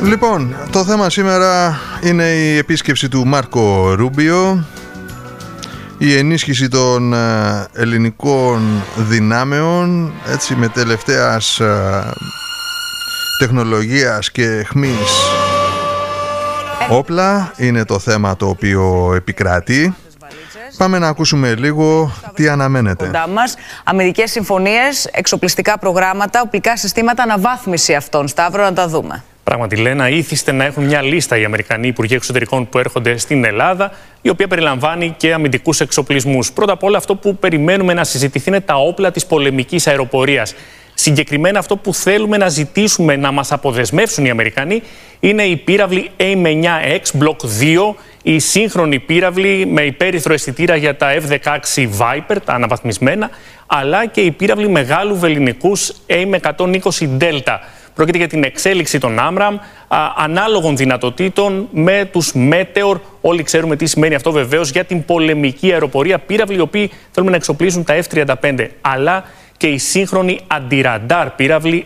Λοιπόν, το θέμα σήμερα είναι η επίσκεψη του Μάρκο Ρούμπιο, η ενίσχυση των ελληνικών δυνάμεων, έτσι, με τελευταίας τεχνολογίας και αιχμής όπλα, είναι το θέμα το οποίο επικρατεί. Πάμε να ακούσουμε λίγο τι αναμένεται. Κοντά μας, αμυντικές συμφωνίες, εξοπλιστικά προγράμματα, οπλικά συστήματα, αναβάθμιση αυτών. Σταύρο, να τα δούμε. Πράγματι, Λένα, ήθιστε να έχουν μια λίστα οι Αμερικανοί Υπουργοί Εξωτερικών που έρχονται στην Ελλάδα, η οποία περιλαμβάνει και αμυντικούς εξοπλισμούς. Πρώτα απ' όλα, αυτό που περιμένουμε να συζητηθεί είναι τα όπλα της πολεμικής αεροπορίας. Συγκεκριμένα, αυτό που θέλουμε να ζητήσουμε να μας αποδεσμεύσουν οι Αμερικανοί είναι η πύραυλη AIM-9X Block 2, η σύγχρονη πύραυλη με υπέρυθρο αισθητήρα για τα F-16 Viper, τα αναβαθμισμένα, αλλά και η πύραυλη μεγάλου βελληνικούς AIM-120 Delta. Πρόκειται για την εξέλιξη των AMRAAM, ανάλογων δυνατοτήτων με τους Meteor. Όλοι ξέρουμε τι σημαίνει αυτό βεβαίως για την πολεμική αεροπορία. Πύραυλοι οι οποίοι θέλουμε να εξοπλίζουν τα F-35, αλλά και η σύγχρονη αντιραντάρ πύραυλη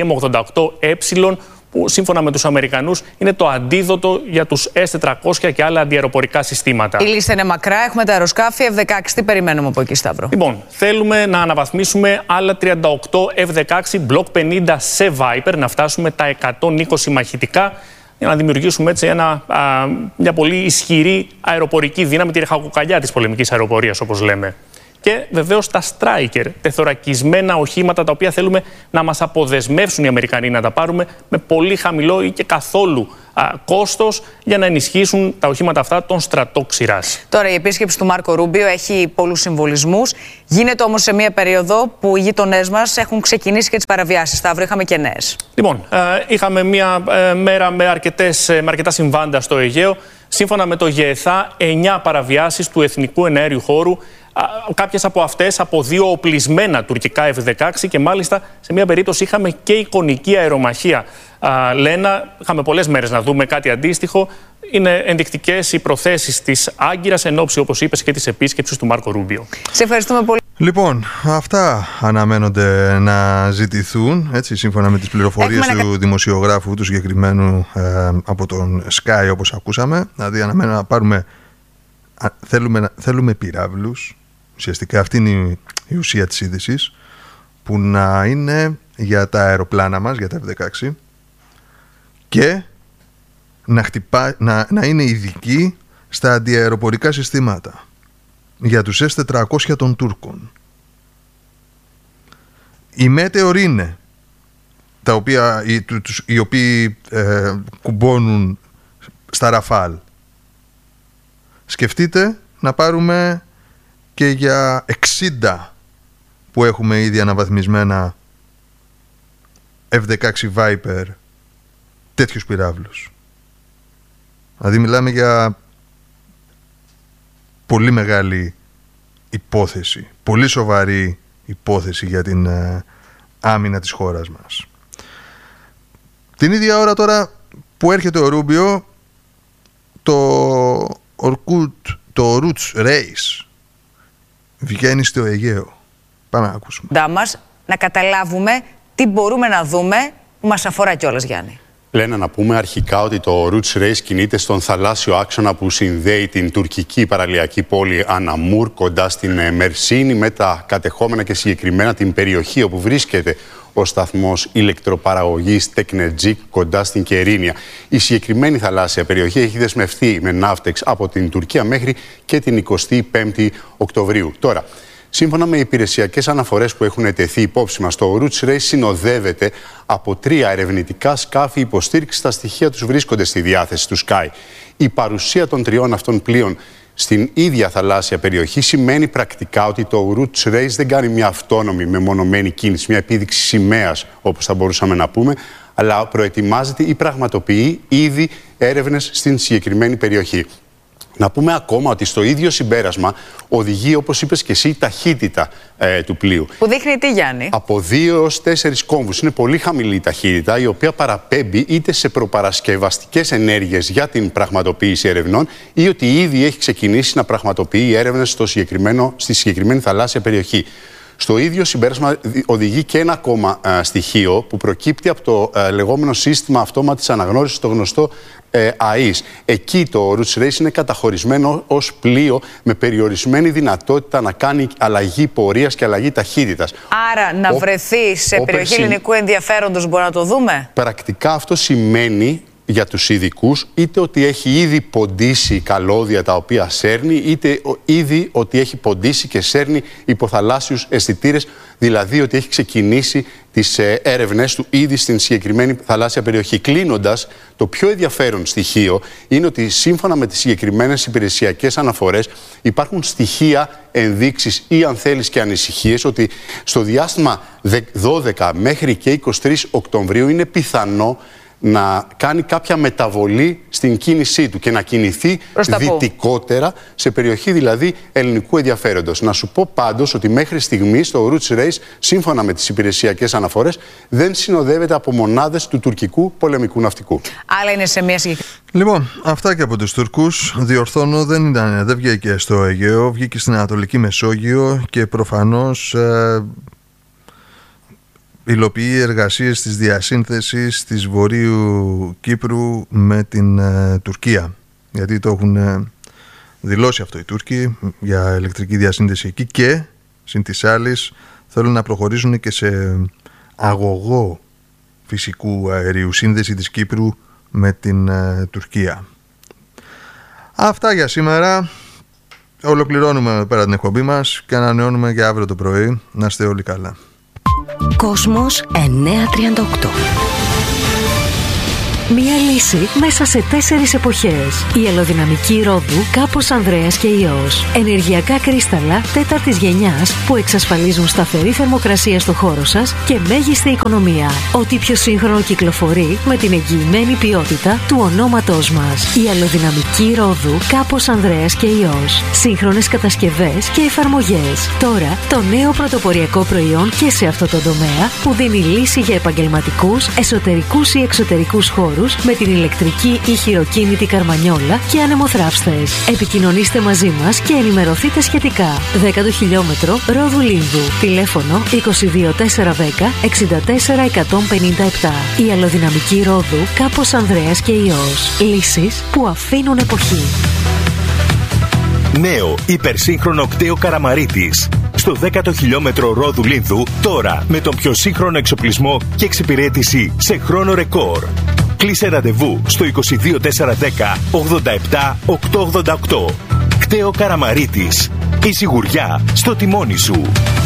AGM-88E, που σύμφωνα με τους Αμερικανούς είναι το αντίδοτο για τους S-400 και άλλα αντιαεροπορικά συστήματα. Η λίστα είναι μακρά, έχουμε τα αεροσκάφη F-16. Τι περιμένουμε από εκεί, Σταύρο? Λοιπόν, θέλουμε να αναβαθμίσουμε άλλα 38 F-16 Block 50 σε Viper, να φτάσουμε τα 120 μαχητικά, για να δημιουργήσουμε έτσι μια πολύ ισχυρή αεροπορική δύναμη, τη ρεχοκοκαλιά της πολεμικής αεροπορίας, όπως λέμε. Και βεβαίως τα Striker, τεθωρακισμένα οχήματα, τα οποία θέλουμε να μας αποδεσμεύσουν οι Αμερικανοί να τα πάρουμε με πολύ χαμηλό ή και καθόλου κόστος, για να ενισχύσουν τα οχήματα αυτά τον στρατό ξηράς. Τώρα, η επίσκεψη του Μάρκο Ρούμπιο έχει πολλούς συμβολισμούς. Γίνεται όμως σε μια περίοδο που οι γείτονές μας έχουν ξεκινήσει και τις παραβιάσεις. Σταύρο, είχαμε και νέες. Λοιπόν, είχαμε μια μέρα με αρκετά συμβάντα στο Αιγαίο. Σύμφωνα με το ΓΕΘΑ, 9 παραβιάσεις του εθνικού εναέριου χώρου. Κάποιες από αυτές από 2 οπλισμένα τουρκικά F-16 και μάλιστα σε μια περίπτωση είχαμε και εικονική αερομαχία. Λένα, είχαμε πολλές μέρες να δούμε κάτι αντίστοιχο. Είναι ενδεικτικές οι προθέσεις της Άγκυρας εν ώψη, όπως είπες, και της επίσκεψης του Μάρκο Ρούμπιο. Σε ευχαριστούμε πολύ. Λοιπόν, αυτά αναμένονται να ζητηθούν, έτσι, σύμφωνα με τις πληροφορίες του δημοσιογράφου του συγκεκριμένου από τον Sky, όπως ακούσαμε. Δηλαδή, αναμένουμε να πάρουμε, θέλουμε πυράβλους. Ουσιαστικά αυτή είναι η ουσία της είδησης, που να είναι για τα αεροπλάνα μας, για τα F-16, και να είναι ειδικοί στα αντιαεροπορικά συστήματα για τους S-400 των Τούρκων. Οι Meteor είναι οι οποίοι κουμπώνουν στα Ραφάλ. Σκεφτείτε να πάρουμε και για 60 που έχουμε ήδη αναβαθμισμένα F-16 Viper τέτοιους πυράβλους. Δηλαδή μιλάμε για πολύ μεγάλη υπόθεση, πολύ σοβαρή υπόθεση για την άμυνα της χώρας μας. Την ίδια ώρα τώρα που έρχεται ο Ρούμπιο, το Roots Race βγαίνει στο Αιγαίο. Πάμε να ακούσουμε. Να καταλάβουμε τι μπορούμε να δούμε που μας αφορά κιόλας, Γιάννη. Λένε να πούμε αρχικά ότι το Roots Race κινείται στον θαλάσσιο άξονα που συνδέει την τουρκική παραλιακή πόλη Αναμούρ κοντά στην Μερσίνη με τα κατεχόμενα και συγκεκριμένα την περιοχή όπου βρίσκεται ο σταθμός ηλεκτροπαραγωγής Τεκνετζίκ κοντά στην Κερίνια. Η συγκεκριμένη θαλάσσια περιοχή έχει δεσμευτεί με ναύτεξ από την Τουρκία μέχρι και την 25η Οκτωβρίου. Τώρα, σύμφωνα με υπηρεσιακές αναφορές που έχουν τεθεί υπόψη μας, το Roots Race συνοδεύεται από 3 ερευνητικά σκάφη υποστήριξης. Τα στοιχεία τους βρίσκονται στη διάθεση του Sky. Η παρουσία των 3 αυτών πλοίων στην ίδια θαλάσσια περιοχή σημαίνει πρακτικά ότι το Roots Race δεν κάνει μια αυτόνομη μεμονωμένη κίνηση, μια επίδειξη σημαίας, όπως θα μπορούσαμε να πούμε, αλλά προετοιμάζεται ή πραγματοποιεί ήδη έρευνες στην συγκεκριμένη περιοχή. Να πούμε ακόμα ότι στο ίδιο συμπέρασμα οδηγεί, όπως είπες και εσύ, η ταχύτητα του πλοίου. Που δείχνει τι, Γιάννη? Από 2 έως 4 κόμβους. Είναι πολύ χαμηλή η ταχύτητα, η οποία παραπέμπει είτε σε προπαρασκευαστικές ενέργειες για την πραγματοποίηση ερευνών ή ότι ήδη έχει ξεκινήσει να πραγματοποιεί έρευνες στη συγκεκριμένη θαλάσσια περιοχή. Στο ίδιο συμπέρασμα οδηγεί και ένα ακόμα στοιχείο που προκύπτει από το λεγόμενο σύστημα αυτόματης αναγνώρισης, το γνωστό AIS. Εκεί το Roots Race είναι καταχωρισμένο ως πλοίο με περιορισμένη δυνατότητα να κάνει αλλαγή πορείας και αλλαγή ταχύτητας. Άρα να βρεθεί σε περιοχή ελληνικού ενδιαφέροντος μπορεί να το δούμε. Πρακτικά αυτό σημαίνει για τους ειδικούς είτε ότι έχει ήδη ποντίσει καλώδια τα οποία σέρνει, είτε ήδη ότι έχει ποντίσει και σέρνει υποθαλάσσιους αισθητήρες, δηλαδή ότι έχει ξεκινήσει τις έρευνες του ήδη στην συγκεκριμένη θαλάσσια περιοχή. Κλείνοντας, το πιο ενδιαφέρον στοιχείο είναι ότι σύμφωνα με τις συγκεκριμένες υπηρεσιακές αναφορές υπάρχουν στοιχεία, ενδείξεις ή αν θέλεις και ανησυχίες ότι στο διάστημα 12 μέχρι και 23 Οκτωβρίου είναι πιθανό να κάνει κάποια μεταβολή στην κίνησή του και να κινηθεί δυτικότερα σε περιοχή δηλαδή ελληνικού ενδιαφέροντος. Να σου πω πάντως ότι μέχρι στιγμής το Roots Race, σύμφωνα με τις υπηρεσιακές αναφορές, δεν συνοδεύεται από μονάδες του τουρκικού πολεμικού ναυτικού. Άλλα είναι σε μια συγκεκριμένη. Λοιπόν, αυτά και από τους Τούρκους. Διορθώνω, δεν βγήκε στο Αιγαίο, βγήκε στην Ανατολική Μεσόγειο και προφανώς υλοποιεί εργασίες της διασύνθεσης της Βορείου Κύπρου με την Τουρκία. Γιατί το έχουν δηλώσει αυτό οι Τούρκοι για ηλεκτρική διασύνδεση εκεί και, συν της άλλης, θέλουν να προχωρήσουν και σε αγωγό φυσικού αερίου, σύνδεση της Κύπρου με την Τουρκία. Αυτά για σήμερα. Ολοκληρώνουμε πέρα την εκπομπή μας και ανανεώνουμε για αύριο το πρωί. Να είστε όλοι καλά. Κόσμος 938. Μία λύση μέσα σε 4 εποχές. Η αλλοδυναμική ρόδου Κάπος Ανδρέας και Υιός. Ενεργειακά κρίσταλα 4ης γενιάς που εξασφαλίζουν σταθερή θερμοκρασία στο χώρο σας και μέγιστη οικονομία. Ό,τι πιο σύγχρονο κυκλοφορεί με την εγγυημένη ποιότητα του ονόματός μας. Η αλλοδυναμική ρόδου Κάπος Ανδρέας και Υιός. Σύγχρονες κατασκευές και εφαρμογές. Τώρα το νέο πρωτοποριακό προϊόν και σε αυτό το τομέα που δίνει λύση για επαγγελματικούς, εσωτερικούς ή εξωτερικούς χώρους με την ηλεκτρική ή χειροκίνητη καρμανιόλα και ανεμοθράυστες. Επικοινωνήστε μαζί μας και ενημερωθείτε σχετικά. 10ο χιλιόμετρο Ρόδου Λίνδου. Τηλέφωνο 22410 64 157. Η αλλοδυναμική ρόδου Κάπος Ανδρέας και Υιός. Λύσεις που αφήνουν εποχή. Νέο υπερσύγχρονο κτέο Καραμαρίτης. Στο 10ο χιλιόμετρο Ρόδου Λίνδου, τώρα με τον πιο σύγχρονο εξοπλισμό και εξυπηρέτηση σε χρόνο ρεκόρ. Κλείσε ραντεβού στο 22410 87 888. Κτέο Καραμαρίτης. Η σιγουριά στο τιμόνι σου.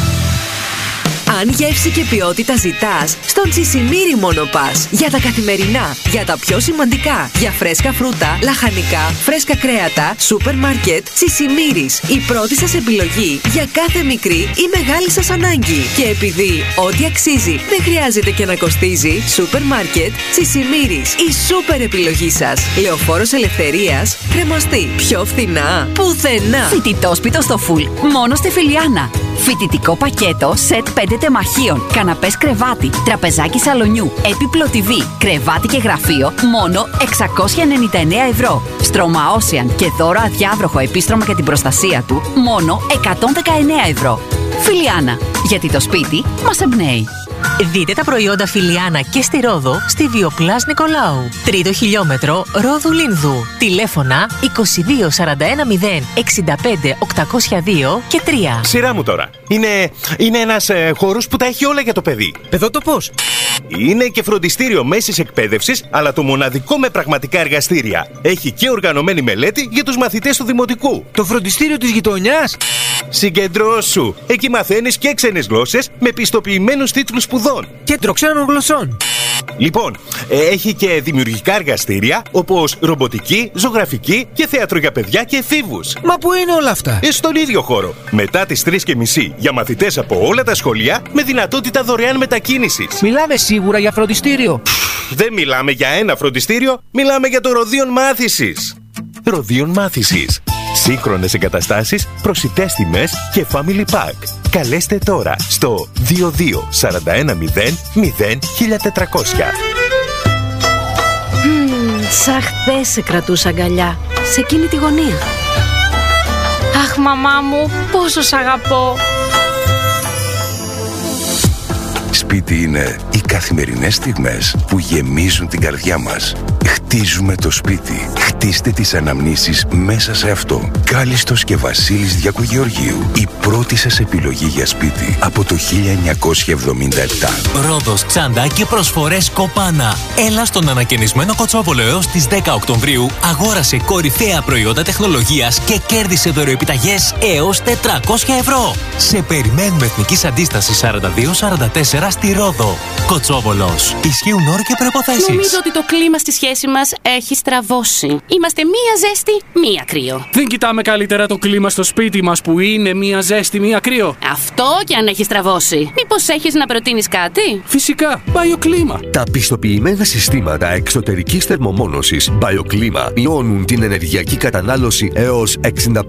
Αν γεύση και ποιότητα ζητάς, στον Τσισιμίρι μόνο πας. Για τα καθημερινά, για τα πιο σημαντικά, για φρέσκα φρούτα, λαχανικά, φρέσκα κρέατα, σούπερ μάρκετ, Τσισιμίρις. Η πρώτη σας επιλογή για κάθε μικρή ή μεγάλη σας ανάγκη. Και επειδή ό,τι αξίζει δεν χρειάζεται και να κοστίζει, σούπερ μάρκετ, Τσισιμίρις. Η σούπερ επιλογή σας. Λεωφόρος Ελευθερίας, κρεμαστή. Πιο φθηνά, πουθενά. Φοιτητόσπιτο στο Φουλ, μόνο στη Φιλιάνα. Φοιτητικό πακέτο, σετ 5 τεμαχίων, καναπές κρεβάτι, τραπεζάκι σαλονιού, έπιπλο TV, κρεβάτι και γραφείο, μόνο 699 ευρώ. Στρώμα Ocean και δώρο αδιάβροχο επίστρωμα για την προστασία του, μόνο 119 ευρώ. Φιλιάνα, γιατί το σπίτι μας εμπνέει. Δείτε τα προϊόντα Φιλιάνα και στη Ρόδο στη Βιοπλάς Νικολάου. 3ο χιλιόμετρο Ρόδου Λίνδου. Τηλέφωνα 22 41 0 65 802 και 3. Σειρά μου τώρα. Είναι ένας χώρος που τα έχει όλα για το παιδί. Παιδότοπος. Είναι και φροντιστήριο μέσης εκπαίδευσης, αλλά το μοναδικό με πραγματικά εργαστήρια. Έχει και οργανωμένη μελέτη για τους μαθητές του δημοτικού. Το φροντιστήριο της γειτονιάς. Συγκεντρώσου. Εκεί μαθαίνεις και ξένες γλώσσες με πιστοποιημένους τίτλους σπουδών. Κέντρο ξένων γλωσσών. Λοιπόν, έχει και δημιουργικά εργαστήρια όπως ρομποτική, ζωγραφική και θέατρο για παιδιά και εφήβους. Μα πού είναι όλα αυτά? Στον ίδιο χώρο. Μετά τις 3:30 για μαθητές από όλα τα σχολεία με δυνατότητα δωρεάν μετακίνησης. Μιλάμε σίγουρα για φροντιστήριο? Δεν μιλάμε για ένα φροντιστήριο, μιλάμε για το Ροδίον Μάθησης. Ροδίον Μάθησης. Σύγχρονες εγκαταστάσεις, προσιτές τιμές και family pack. Καλέστε τώρα στο 22 41 0 0 1400. Σαν χθες σε κρατούσα αγκαλιά, σε εκείνη τη γωνία. Αχ, μαμά μου, πόσο σ' αγαπώ. σπίτι είναι οι καθημερινές στιγμές που γεμίζουν την καρδιά μας. Χτίζουμε το σπίτι. Χτίστε τις αναμνήσεις μέσα σε αυτό. Κάλιστος και Βασίλης Διακογεωργίου. Η πρώτη σας επιλογή για σπίτι από το 1977. Ρόδος, τσάντα και προσφορές Κοπάνα. Έλα στον ανακαινισμένο Κοτσόβολο έως τις 10 Οκτωβρίου. Αγόρασε κορυφαία προϊόντα τεχνολογίας και κέρδισε δωροεπιταγές έως 400 ευρώ. Σε περιμένουμε Εθνικής Αντίστασης 42-44 στη Ρόδο. Κοτσόβολος. Ισχύουν όροι και προϋποθέσεις. Νομίζω ότι το κλίμα στη σχέση μας έχει στραβώσει. Είμαστε μία ζέστη, μία κρύο. Δεν κοιτάμε καλύτερα το κλίμα στο σπίτι μας που είναι μία ζέστη, μία κρύο? Αυτό κι αν έχει στραβώσει. Μήπως έχεις να προτείνεις κάτι? Φυσικά, BioClima. Τα πιστοποιημένα συστήματα εξωτερικής θερμομόνωσης BioClima μειώνουν την ενεργειακή κατανάλωση έως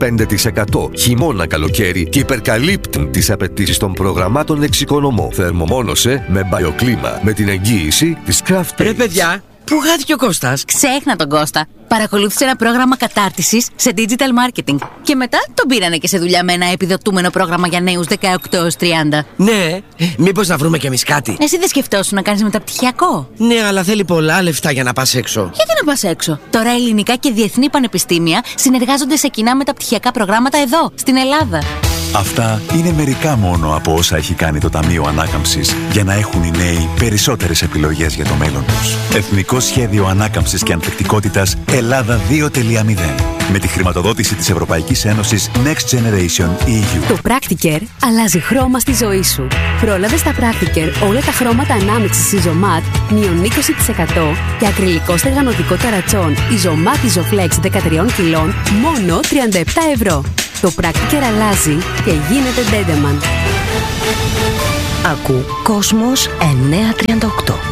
65% χειμώνα-καλοκαίρι και υπερκαλύπτουν τις απαιτήσεις των προγραμμάτων εξοικονομώ. Θερμομόνωσε με BioClima με την εγγύηση της Craft. Ρε παιδιά, πού χάθηκε ο Κώστας? Ξέχνα τον Κώστα. Παρακολούθησε ένα πρόγραμμα κατάρτισης σε digital marketing. Και μετά τον πήρανε και σε δουλειά με ένα επιδοτούμενο πρόγραμμα για νέους 18 έως 30. Ναι, μήπως να βρούμε κι εμείς κάτι? Εσύ δεν σκεφτόσουν να κάνεις μεταπτυχιακό? Ναι, αλλά θέλει πολλά λεφτά για να πας έξω. Γιατί να πας έξω? Τώρα ελληνικά και διεθνή πανεπιστήμια συνεργάζονται σε κοινά μεταπτυχιακά προγράμματα εδώ, στην Ελλάδα. Αυτά είναι μερικά μόνο από όσα έχει κάνει το Ταμείο Ανάκαμψης για να έχουν οι νέοι περισσότερες επιλογές για το μέλλον τους. Εθνικό Σχέδιο Ανάκαμψης και Ανθεκτικότητας Ελλάδα 2.0. Με τη χρηματοδότηση της Ευρωπαϊκής Ένωσης Next Generation EU. Το Practicare αλλάζει χρώμα στη ζωή σου. Πρόλαβε στα Practicare όλα τα χρώματα ανάμειξης Isomat μείον 20% και ακριλικό στεγανοτικό ταρατσόν Isomat Isoflex 13 κιλών μόνο 37 ευρώ. Το Practicare αλλάζει και γίνεται Dendeman. Ακού Κόσμος 938.